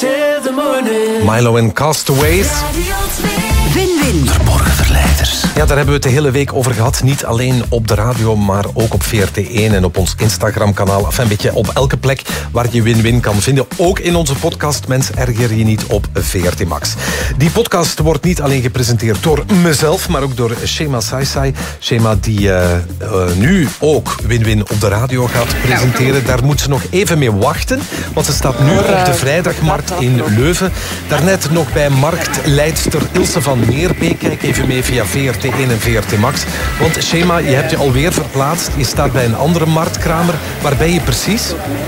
till the morning. Milo en Castaways. Win-win. Verborgen verleiders. Ja, daar hebben we het de hele week over gehad. Niet alleen op de radio, maar ook op VRT1 en op ons Instagram-kanaal. Enfin, een beetje op elke plek waar je Win-win kan vinden. Ook in onze podcast, Mens, erger je niet, op VRT Max. Die podcast wordt niet alleen gepresenteerd door mezelf, maar ook door Shema Saisai. Shema die nu ook Win-win op de radio gaat presenteren. Daar moet ze nog even mee wachten, want ze staat nu op de vrijdagmarkt in Leuven. Daarnet nog bij marktleidster Ilse van Meerbeek. Kijk even mee via VRT1 en VRT Max. Want Shema, je hebt je alweer verplaatst. Je staat bij een andere marktkramer. Waar ben je precies?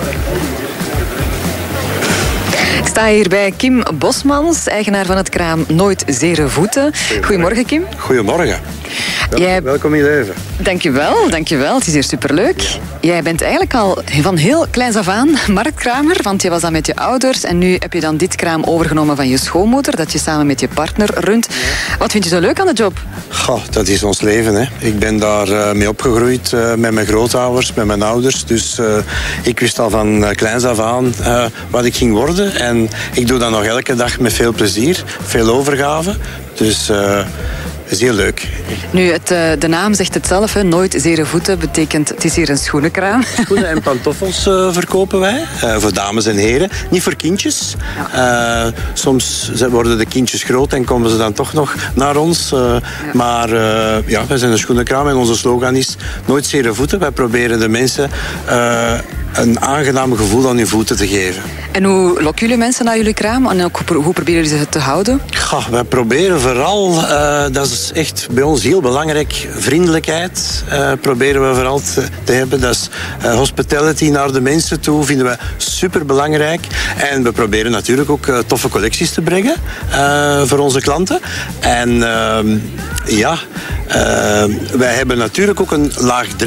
Ik sta hier bij Kim Bosmans, eigenaar van het kraam Nooit Zere Voeten. Goedemorgen, Kim. Goedemorgen. Welkom in Leuven. Dankjewel. Het is hier superleuk. Jij bent eigenlijk al van heel kleins af aan marktkramer, want je was dan met je ouders en nu heb je dan dit kraam overgenomen van je schoonmoeder, dat je samen met je partner runt. Wat vind je zo leuk aan de job? Goh, dat is ons leven, hè. Ik ben daar mee opgegroeid met mijn grootouders, met mijn ouders. Dus ik wist al van kleins af aan wat ik ging worden. En ik doe dat nog elke dag met veel plezier, veel overgave. Dus dat is heel leuk. Nu, de naam zegt het zelf, hè. Nooit Zere Voeten betekent het is hier een schoenenkraam. Schoenen en pantoffels verkopen wij, voor dames en heren. Niet voor kindjes. Ja. Soms worden de kindjes groot en komen ze dan toch nog naar ons. Maar ja, wij zijn een schoenenkraam en onze slogan is Nooit Zere Voeten. Wij proberen de mensen een aangenaam gevoel aan hun voeten te geven. En hoe lokken jullie mensen naar jullie kraam? En ook, hoe proberen jullie ze te houden? Ja, wij proberen vooral, dat is echt bij ons heel belangrijk, vriendelijkheid proberen we vooral te hebben. Dat is hospitality naar de mensen toe, vinden we super belangrijk. En we proberen natuurlijk ook toffe collecties te brengen voor onze klanten. En ja, wij hebben natuurlijk ook een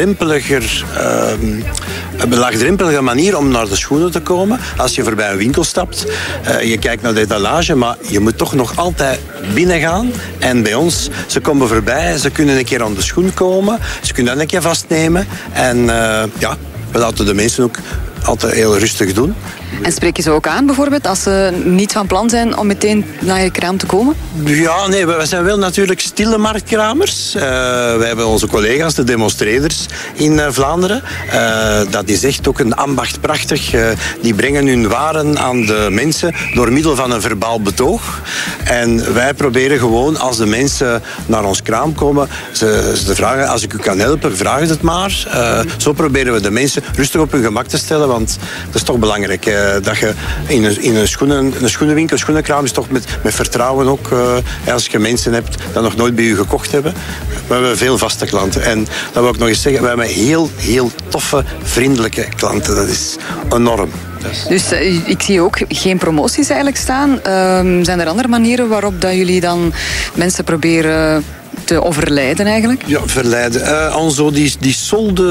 laagdrempelige manier om naar de schoenen te komen. Als je voorbij een winkel stapt, je kijkt naar de etalage, maar je moet toch nog altijd binnen gaan. En bij ons, ze komen voorbij, ze kunnen een keer aan de schoen komen, ze kunnen dat een keer vastnemen. En ja, we laten de mensen ook altijd heel rustig doen. En spreek je ze ook aan bijvoorbeeld als ze niet van plan zijn om meteen naar je kraam te komen? Ja, nee, we zijn wel natuurlijk stille marktkramers. Wij hebben onze collega's, de demonstreerders in Vlaanderen. Dat is echt ook een ambacht prachtig. Die brengen hun waren aan de mensen door middel van een verbaal betoog. En wij proberen gewoon, als de mensen naar ons kraam komen, ze vragen, als ik u kan helpen, vraag het maar. Zo proberen we de mensen rustig op hun gemak te stellen, want dat is toch belangrijk. Dat je in een schoenenwinkel, een schoenenkraam is toch met vertrouwen ook. Als je mensen hebt die nog nooit bij u gekocht hebben. We hebben veel vaste klanten. En dat wil ik nog eens zeggen, we hebben heel, heel toffe, vriendelijke klanten. Dat is enorm. Dus ik zie ook geen promoties eigenlijk staan. Zijn er andere manieren waarop dat jullie dan mensen proberen te overlijden eigenlijk? Ja, verleiden. Alzo die solde,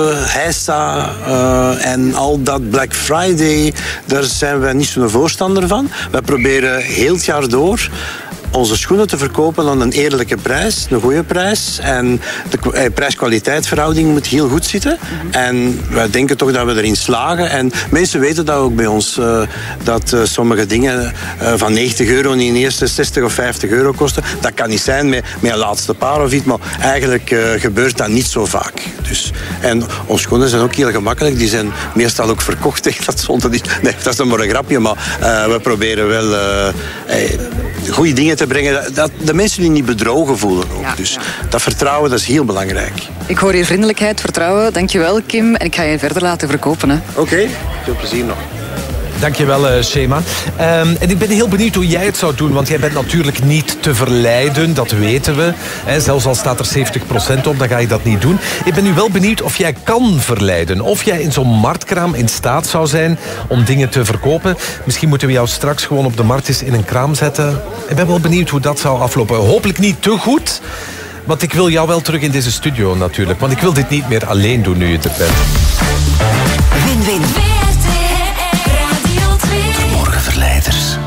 heisa en al dat Black Friday, daar zijn wij niet zo'n voorstander van. Wij proberen heel het jaar door onze schoenen te verkopen aan een eerlijke prijs, een goede prijs. En de prijs-kwaliteitverhouding moet heel goed zitten. En wij denken toch dat we erin slagen. En mensen weten dat ook bij ons, dat sommige dingen van €90 niet in eerste 60 of €50 kosten. Dat kan niet zijn met een laatste paar of iets, maar eigenlijk gebeurt dat niet zo vaak. Dus, en onze schoenen zijn ook heel gemakkelijk. Die zijn meestal ook verkocht tegen dat zonde. Nee, dat is dan maar een grapje, maar we proberen wel goede dingen te brengen, dat de mensen die niet bedrogen voelen ook. Ja, dus dat vertrouwen, dat is heel belangrijk. Ik hoor hier vriendelijkheid, vertrouwen. Dankjewel, Kim. En ik ga je verder laten verkopen. Hè. Oké, veel plezier nog. Dankjewel, Shema. En ik ben heel benieuwd hoe jij het zou doen, want jij bent natuurlijk niet te verleiden, dat weten we. Zelfs al staat er 70% op, dan ga je dat niet doen. Ik ben nu wel benieuwd of jij kan verleiden. Of jij in zo'n marktkraam in staat zou zijn om dingen te verkopen. Misschien moeten we jou straks gewoon op de markt eens in een kraam zetten. Ik ben wel benieuwd hoe dat zou aflopen. Hopelijk niet te goed, want ik wil jou wel terug in deze studio natuurlijk. Want ik wil dit niet meer alleen doen nu je er bent. Win-win. Verborgen verleiders.